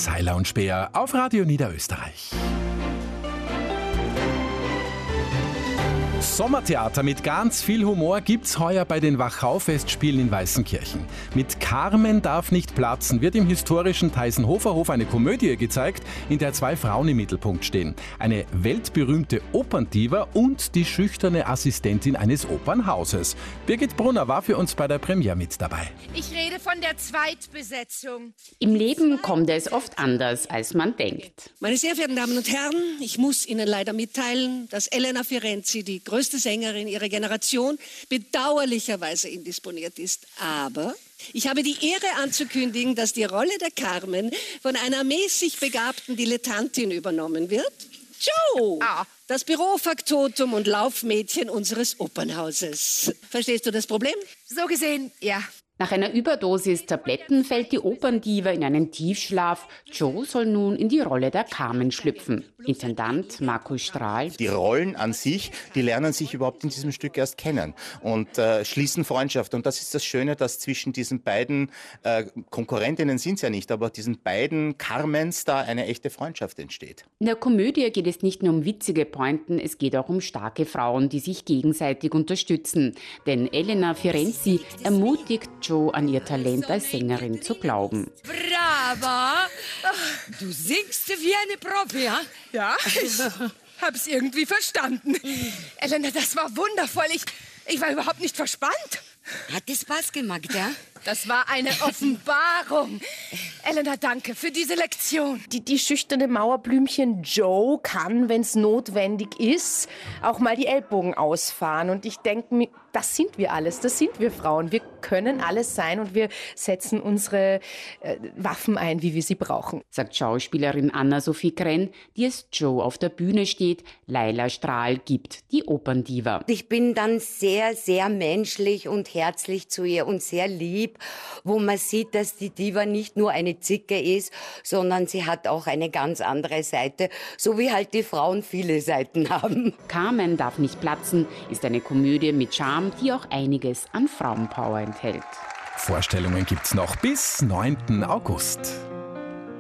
Seiler und Speer auf Radio Niederösterreich. Sommertheater mit ganz viel Humor gibt's heuer bei den Wachau-Festspielen in Weißenkirchen. Mit Carmen darf nicht platzen wird im historischen Theisenhofer-Hof eine Komödie gezeigt, in der zwei Frauen im Mittelpunkt stehen. Eine weltberühmte Operndiva und die schüchterne Assistentin eines Opernhauses. Birgit Brunner war für uns bei der Premiere mit dabei. Ich rede von der Zweitbesetzung. Im Leben kommt es oft anders, als man denkt. Meine sehr verehrten Damen und Herren, ich muss Ihnen leider mitteilen, dass Elena Fiorenzi, die größte Sängerin ihrer Generation, bedauerlicherweise indisponiert ist. Aber ich habe die Ehre anzukündigen, dass die Rolle der Carmen von einer mäßig begabten Dilettantin übernommen wird. Joe! Das Bürofaktotum und Laufmädchen unseres Opernhauses. Verstehst du das Problem? So gesehen, ja. Nach einer Überdosis Tabletten fällt die Operndiva in einen Tiefschlaf. Joe soll nun in die Rolle der Carmen schlüpfen. Intendant Markus Strahl. Die Rollen an sich, die lernen sich überhaupt in diesem Stück erst kennen und schließen Freundschaft. Und das ist das Schöne, dass zwischen diesen beiden Konkurrentinnen sind es ja nicht, aber diesen beiden Carmens da eine echte Freundschaft entsteht. In der Komödie geht es nicht nur um witzige Pointen, es geht auch um starke Frauen, die sich gegenseitig unterstützen. Denn Elena Fiorenzi ermutigt Joe an ihr Talent als Sängerin zu glauben. Brava! Du singst wie eine Profi, ja? Ja, ich hab's irgendwie verstanden. Elena, das war wundervoll. Ich war überhaupt nicht verspannt. Hat es Spaß gemacht, ja? Das war eine Offenbarung. Elena, danke für diese Lektion. Die schüchterne Mauerblümchen Joe kann, wenn es notwendig ist, auch mal die Ellbogen ausfahren. Und ich denke mir, das sind wir alles, das sind wir Frauen. Wir können alles sein und wir setzen unsere Waffen ein, wie wir sie brauchen. Sagt Schauspielerin Anna-Sophie Krenn, die als Joe auf der Bühne steht. Laila Strahl gibt die Operndiva. Ich bin dann sehr, sehr menschlich und herzlich zu ihr und sehr lieb, wo man sieht, dass die Diva nicht nur eine Zicke ist, sondern sie hat auch eine ganz andere Seite, so wie halt die Frauen viele Seiten haben. Carmen darf nicht platzen ist eine Komödie mit Charme, die auch einiges an Frauenpower enthält. Vorstellungen gibt's noch bis 9. August.